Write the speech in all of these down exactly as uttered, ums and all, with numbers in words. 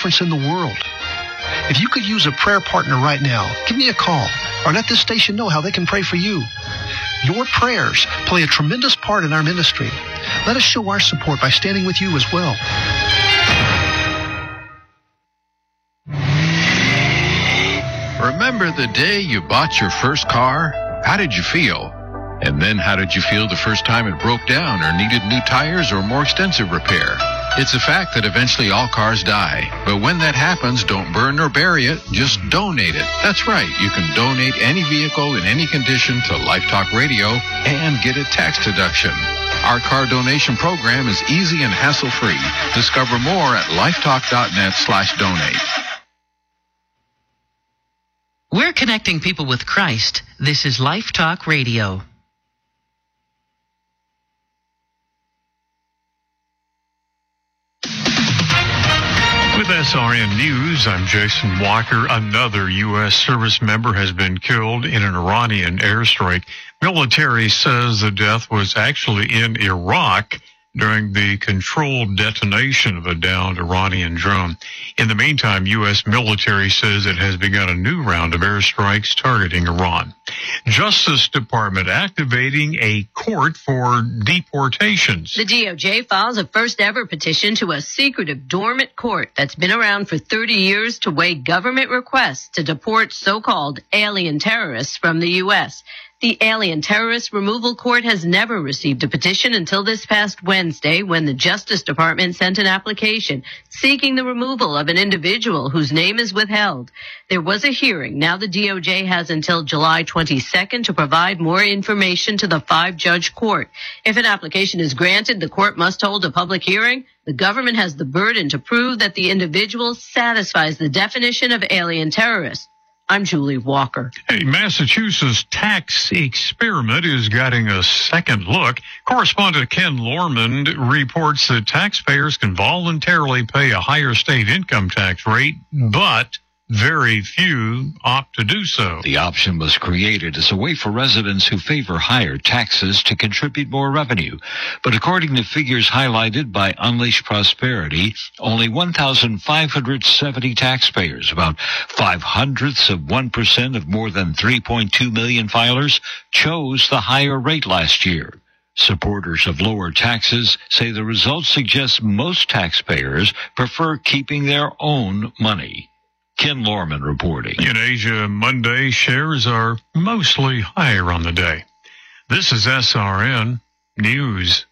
difference in the world. If you could use a prayer partner right now, give me a call or let this station know how they can pray for you. Your prayers play a tremendous part in our ministry. Let us show our support by standing with you as well. Remember the day you bought your first car? How did you feel? And then how did you feel the first time it broke down or needed new tires or more extensive repair? It's a fact that eventually all cars die. But when that happens, don't burn or bury it. Just donate it. That's right. You can donate any vehicle in any condition to Life Talk Radio and get a tax deduction. Our car donation program is easy and hassle-free. Discover more at lifetalk.net slash donate. We're connecting people with Christ. This is Life Talk Radio. With S R N News, I'm Jason Walker. Another U S service member has been killed in an Iranian airstrike. Military says the death was actually in Iraq during the controlled detonation of a downed Iranian drone. In the meantime, U S military says it has begun a new round of airstrikes targeting Iran. Justice Department activating a court for deportations. The D O J files a first-ever petition to a secretive dormant court that's been around for thirty years to weigh government requests to deport so-called alien terrorists from the U S The Alien Terrorist Removal Court has never received a petition until this past Wednesday, when the Justice Department sent an application seeking the removal of an individual whose name is withheld. There was a hearing. Now the D O J has until July twenty-second to provide more information to the five-judge court. If an application is granted, the court must hold a public hearing. The government has the burden to prove that the individual satisfies the definition of alien terrorist. I'm Julie Walker. A Massachusetts tax experiment is getting a second look. Correspondent Ken Lormond reports that taxpayers can voluntarily pay a higher state income tax rate, but very few opt to do so. The option was created as a way for residents who favor higher taxes to contribute more revenue. But according to figures highlighted by Unleash Prosperity, only one thousand five hundred seventy taxpayers, about five hundredths of one percent of more than three point two million filers, chose the higher rate last year. Supporters of lower taxes say the results suggest most taxpayers prefer keeping their own money. Ken Lorman reporting. In Asia, Monday shares are mostly higher on the day. This is S R N News.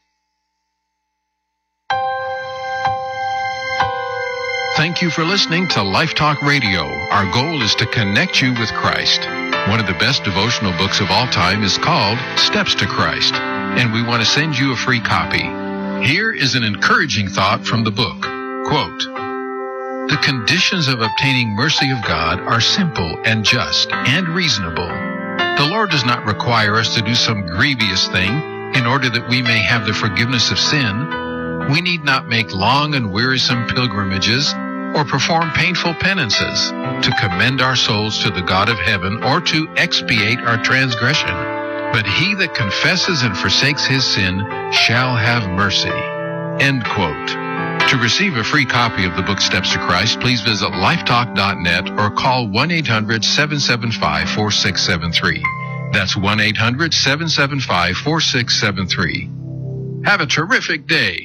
Thank you for listening to Life Talk Radio. Our goal is to connect you with Christ. One of the best devotional books of all time is called Steps to Christ, and we want to send you a free copy. Here is an encouraging thought from the book. Quote, "The conditions of obtaining mercy of God are simple and just and reasonable. The Lord does not require us to do some grievous thing in order that we may have the forgiveness of sin. We need not make long and wearisome pilgrimages or perform painful penances to commend our souls to the God of heaven or to expiate our transgression. But he that confesses and forsakes his sin shall have mercy." End quote. To receive a free copy of the book Steps to Christ, please visit lifetalk dot net or call one eight hundred seven seven five four six seven three. That's one eight hundred seven seven five four six seven three. Have a terrific day.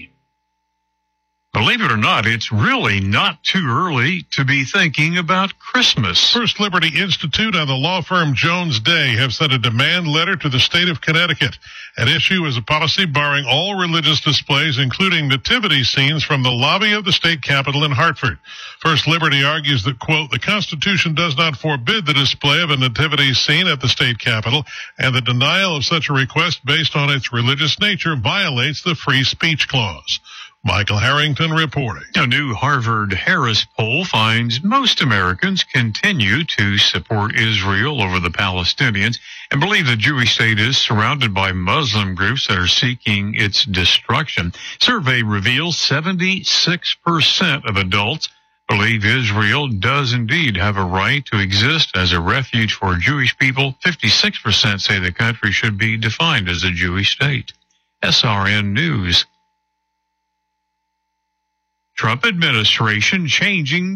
Believe it or not, it's really not too early to be thinking about Christmas. First Liberty Institute and the law firm Jones Day have sent a demand letter to the state of Connecticut. At issue is a policy barring all religious displays, including nativity scenes, from the lobby of the state capitol in Hartford. First Liberty argues that, quote, "The Constitution does not forbid the display of a nativity scene at the state capitol, and the denial of such a request based on its religious nature violates the free speech clause." Michael Harrington reporting. A new Harvard Harris poll finds most Americans continue to support Israel over the Palestinians and believe the Jewish state is surrounded by Muslim groups that are seeking its destruction. Survey reveals seventy-six percent of adults believe Israel does indeed have a right to exist as a refuge for Jewish people. fifty-six percent say the country should be defined as a Jewish state. S R N News. Trump administration changing